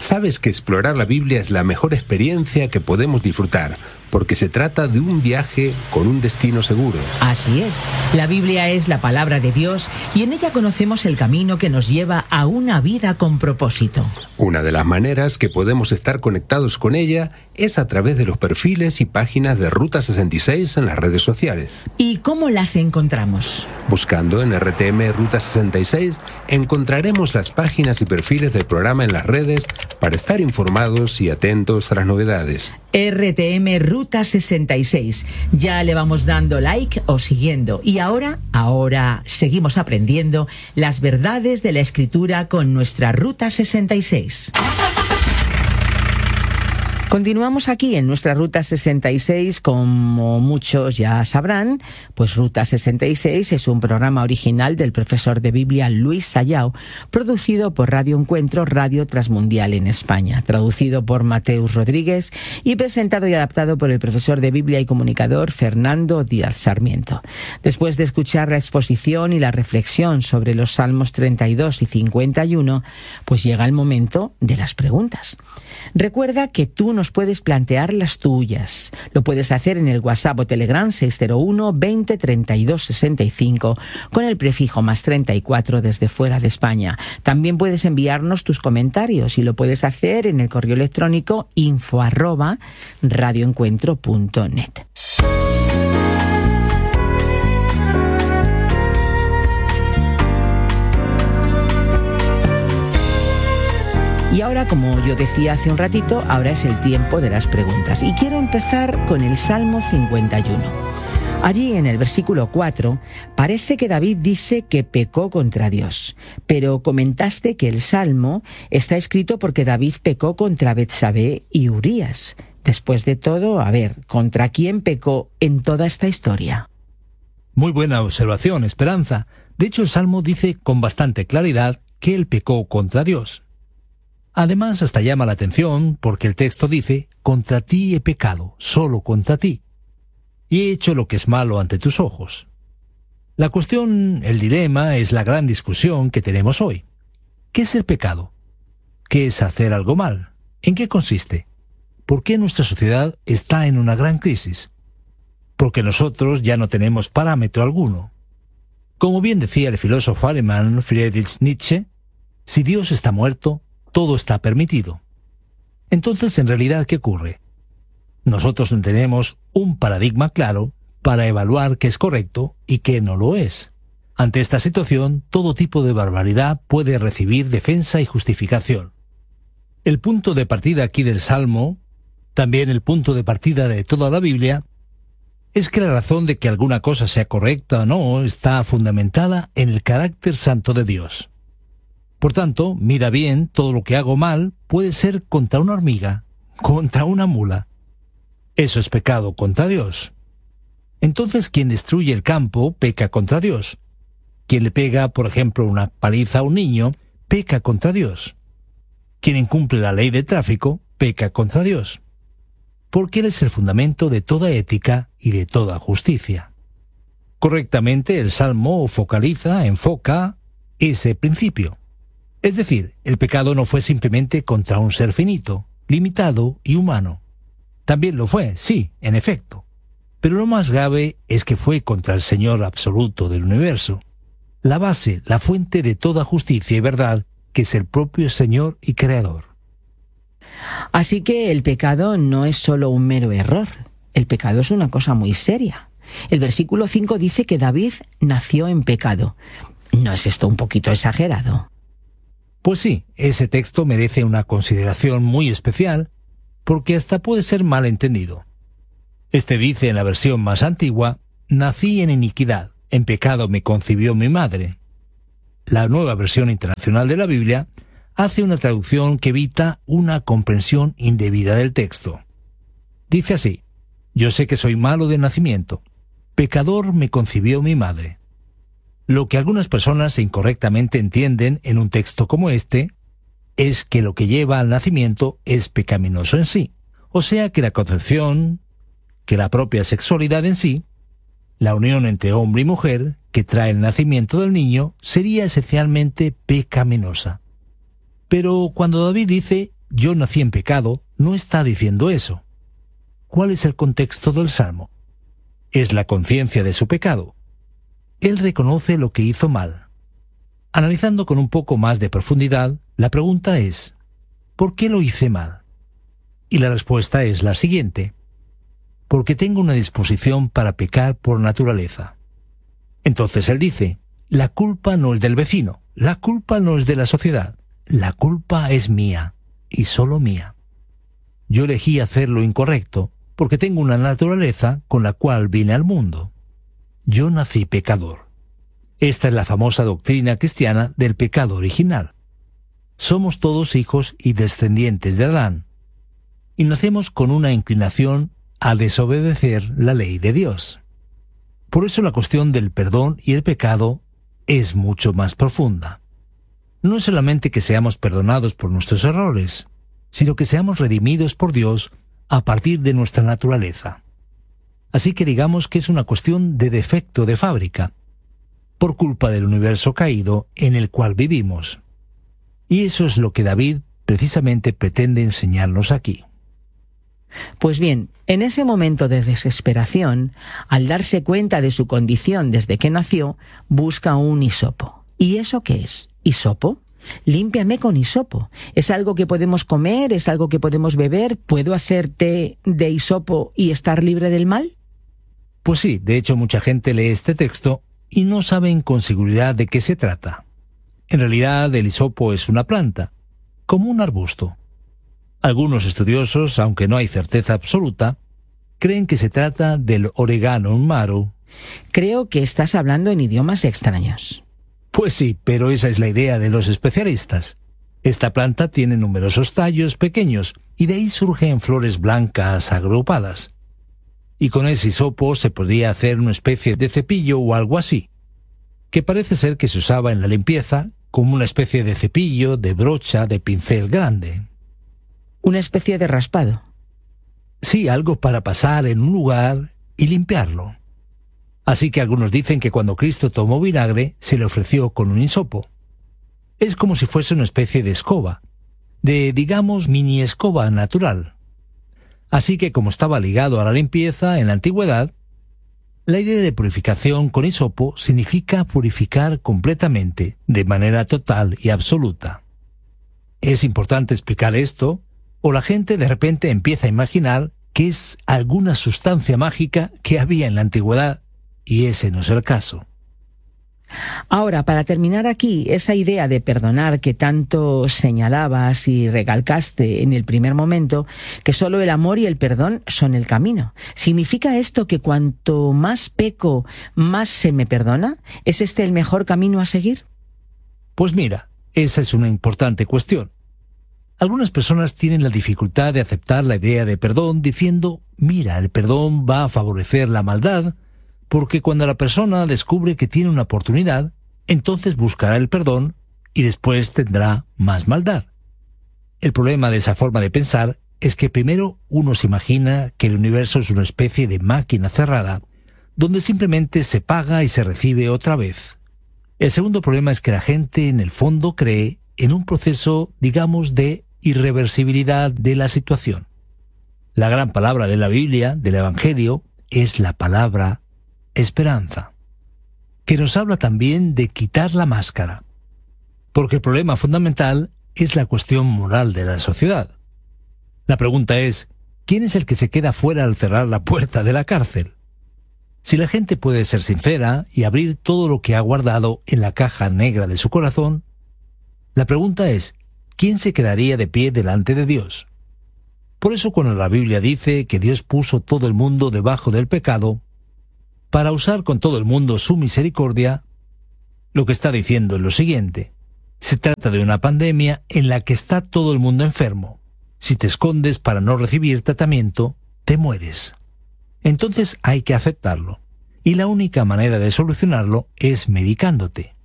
Sabes que explorar la Biblia es la mejor experiencia que podemos disfrutar, porque se trata de un viaje con un destino seguro. Así es. La Biblia es la palabra de Dios y en ella conocemos el camino que nos lleva a una vida con propósito. Una de las maneras que podemos estar conectados con ella es a través de los perfiles y páginas de Ruta 66 en las redes sociales. ¿Y cómo las encontramos? Buscando en RTM Ruta 66 encontraremos las páginas y perfiles del programa en las redes para estar informados y atentos a las novedades. RTM Ruta 66. Ya le vamos dando like o siguiendo. Y ahora seguimos aprendiendo las verdades de la Escritura con nuestra Ruta 66. Continuamos aquí en nuestra Ruta 66, como muchos ya sabrán, pues Ruta 66 es un programa original del profesor de Biblia Luis Sayao, producido por Radio Encuentro, Radio Transmundial en España, traducido por Mateus Rodríguez y presentado y adaptado por el profesor de Biblia y comunicador Fernando Díaz Sarmiento. Después de escuchar la exposición y la reflexión sobre los Salmos 32 y 51, pues llega el momento de las preguntas. Recuerda que tú nos puedes plantear las tuyas. Lo puedes hacer en el WhatsApp o Telegram 601 20 32 65 con el prefijo +34 desde fuera de España. También puedes enviarnos tus comentarios y lo puedes hacer en el correo electrónico info@radioencuentro.net. Y ahora, como yo decía hace un ratito, ahora es el tiempo de las preguntas. Y quiero empezar con el Salmo 51. Allí, en el versículo 4, parece que David dice que pecó contra Dios. Pero comentaste que el Salmo está escrito porque David pecó contra Betsabé y Urías. Después de todo, ¿contra quién pecó en toda esta historia? Muy buena observación, Esperanza. De hecho, el Salmo dice con bastante claridad que él pecó contra Dios. Además, hasta llama la atención porque el texto dice: «Contra ti he pecado, solo contra ti, y he hecho lo que es malo ante tus ojos». La cuestión, el dilema, es la gran discusión que tenemos hoy. ¿Qué es el pecado? ¿Qué es hacer algo mal? ¿En qué consiste? ¿Por qué nuestra sociedad está en una gran crisis? Porque nosotros ya no tenemos parámetro alguno. Como bien decía el filósofo alemán Friedrich Nietzsche, si Dios está muerto, todo está permitido. Entonces, en realidad, ¿qué ocurre? Nosotros no tenemos un paradigma claro para evaluar qué es correcto y qué no lo es. Ante esta situación, todo tipo de barbaridad puede recibir defensa y justificación. El punto de partida aquí del Salmo, también el punto de partida de toda la Biblia, es que la razón de que alguna cosa sea correcta o no está fundamentada en el carácter santo de Dios. Por tanto, mira bien, todo lo que hago mal puede ser contra una hormiga, contra una mula. Eso es pecado contra Dios. Entonces, quien destruye el campo peca contra Dios. Quien le pega, por ejemplo, una paliza a un niño, peca contra Dios. Quien incumple la ley de tráfico, peca contra Dios. Porque Él es el fundamento de toda ética y de toda justicia. Correctamente, el Salmo enfoca ese principio. Es decir, el pecado no fue simplemente contra un ser finito, limitado y humano. También lo fue, sí, en efecto. Pero lo más grave es que fue contra el Señor absoluto del universo, la base, la fuente de toda justicia y verdad, que es el propio Señor y Creador. Así que el pecado no es solo un mero error. El pecado es una cosa muy seria. El versículo 5 dice que David nació en pecado. ¿No es esto un poquito exagerado? Pues sí, ese texto merece una consideración muy especial, porque hasta puede ser mal entendido. Este dice en la versión más antigua: «Nací en iniquidad, en pecado me concibió mi madre». La nueva versión internacional de la Biblia hace una traducción que evita una comprensión indebida del texto. Dice así: «Yo sé que soy malo de nacimiento, pecador me concibió mi madre». Lo que algunas personas incorrectamente entienden en un texto como este es que lo que lleva al nacimiento es pecaminoso en sí, o sea que la concepción, que la propia sexualidad en sí, la unión entre hombre y mujer que trae el nacimiento del niño sería esencialmente pecaminosa. Pero cuando David dice yo nací en pecado, no está diciendo eso. ¿Cuál es el contexto del Salmo? Es la conciencia de su pecado. Él reconoce lo que hizo mal. Analizando con un poco más de profundidad, la pregunta es, ¿por qué lo hice mal? Y la respuesta es la siguiente: porque tengo una disposición para pecar por naturaleza. Entonces él dice, la culpa no es del vecino, la culpa no es de la sociedad, la culpa es mía, y solo mía. Yo elegí hacer lo incorrecto, porque tengo una naturaleza con la cual vine al mundo. Yo nací pecador. Esta es la famosa doctrina cristiana del pecado original. Somos todos hijos y descendientes de Adán, y nacemos con una inclinación a desobedecer la ley de Dios. Por eso la cuestión del perdón y el pecado es mucho más profunda. No es solamente que seamos perdonados por nuestros errores, sino que seamos redimidos por Dios a partir de nuestra naturaleza. Así que digamos que es una cuestión de defecto de fábrica, por culpa del universo caído en el cual vivimos. Y eso es lo que David precisamente pretende enseñarnos aquí. Pues bien, en ese momento de desesperación, al darse cuenta de su condición desde que nació, busca un hisopo. ¿Y eso qué es? ¿Hisopo? Límpiame con hisopo. ¿Es algo que podemos comer? ¿Es algo que podemos beber? ¿Puedo hacer té de hisopo y estar libre del mal? Pues sí, de hecho mucha gente lee este texto y no saben con seguridad de qué se trata. En realidad el hisopo es una planta, como un arbusto. Algunos estudiosos, aunque no hay certeza absoluta, creen que se trata del Oreganum maru. Creo que estás hablando en idiomas extraños. Pues sí, pero esa es la idea de los especialistas. Esta planta tiene numerosos tallos pequeños y de ahí surgen flores blancas agrupadas. Y con ese hisopo se podría hacer una especie de cepillo o algo así, que parece ser que se usaba en la limpieza como una especie de cepillo, de brocha, de pincel grande. Una especie de raspado. Sí, algo para pasar en un lugar y limpiarlo. Así que algunos dicen que cuando Cristo tomó vinagre, se le ofreció con un hisopo. Es como si fuese una especie de escoba, de, digamos, mini escoba natural. Así que como estaba ligado a la limpieza en la antigüedad, la idea de purificación con hisopo significa purificar completamente, de manera total y absoluta. Es importante explicar esto, o la gente de repente empieza a imaginar que es alguna sustancia mágica que había en la antigüedad, y ese no es el caso. Ahora, para terminar aquí, esa idea de perdonar que tanto señalabas y recalcaste en el primer momento, que solo el amor y el perdón son el camino. ¿Significa esto que cuanto más peco, más se me perdona? ¿Es este el mejor camino a seguir? Pues mira, esa es una importante cuestión. Algunas personas tienen la dificultad de aceptar la idea de perdón diciendo, mira, el perdón va a favorecer la maldad, porque cuando la persona descubre que tiene una oportunidad, entonces buscará el perdón y después tendrá más maldad. El problema de esa forma de pensar es que primero uno se imagina que el universo es una especie de máquina cerrada, donde simplemente se paga y se recibe otra vez. El segundo problema es que la gente en el fondo cree en un proceso, digamos, de irreversibilidad de la situación. La gran palabra de la Biblia, del Evangelio, es la palabra esperanza, que nos habla también de quitar la máscara, porque el problema fundamental es la cuestión moral de la sociedad. La pregunta es, ¿quién es el que se queda fuera al cerrar la puerta de la cárcel? Si la gente puede ser sincera y abrir todo lo que ha guardado en la caja negra de su corazón, la pregunta es, ¿quién se quedaría de pie delante de Dios? Por eso cuando la Biblia dice que Dios puso todo el mundo debajo del pecado, para usar con todo el mundo su misericordia, lo que está diciendo es lo siguiente. Se trata de una pandemia en la que está todo el mundo enfermo. Si te escondes para no recibir tratamiento, te mueres. Entonces hay que aceptarlo. Y la única manera de solucionarlo es medicándote.